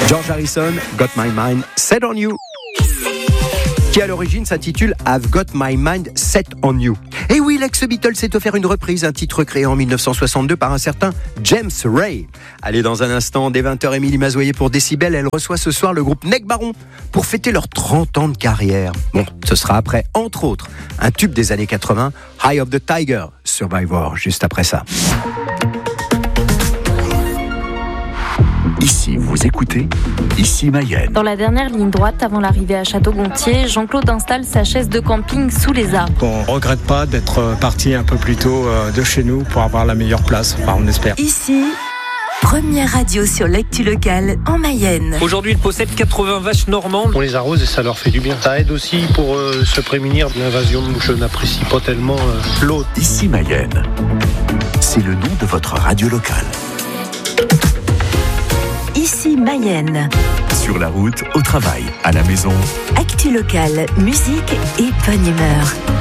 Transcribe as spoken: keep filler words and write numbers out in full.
George Harrison, Got My Mind Set on You, qui à l'origine s'intitule I've Got My Mind Set on You. Et oui, l'ex-Beatle s'est offert une reprise, un titre créé en dix-neuf cent soixante-deux par un certain James Ray. Allez, dans un instant, dès vingt heures, Émilie Mazoyer pour Décibel. Elle reçoit ce soir le groupe Neck Baron pour fêter leurs trente ans de carrière. Bon, ce sera après, entre autres, un tube des années quatre-vingts, Eye of the Tiger, Survivor, juste après ça. Ici, vous écoutez, ici Mayenne. Dans la dernière ligne droite, avant l'arrivée à Château-Gontier, Jean-Claude installe sa chaise de camping sous les arbres. On ne regrette pas d'être parti un peu plus tôt de chez nous pour avoir la meilleure place, enfin on espère. Ici, première radio sur l'actu locale en Mayenne. Aujourd'hui, ils possèdent quatre-vingts vaches normandes. On les arrose et ça leur fait du bien. Ça aide aussi pour euh, se prémunir de l'invasion de mouches. Je n'apprécie pas tellement euh, l'eau. Ici Mayenne, c'est le nom de votre radio locale. Ici Mayenne. Sur la route, au travail, à la maison. Actu locale, musique et bonne humeur.